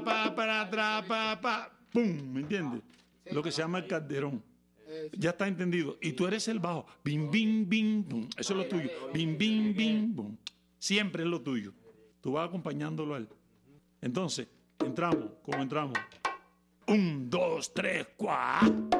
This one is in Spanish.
pa, para atrás, pa. ¡Pum! ¿Me entiendes? Lo que se llama el calderón. Ya está entendido. Y tú eres el bajo. Bim, bim, bim, bum. Eso es lo tuyo. Bim, bim, bim, bum. Siempre es lo tuyo. Tú vas acompañándolo a él. Entonces, entramos. ¿Cómo entramos? 1, 2, 3, 4.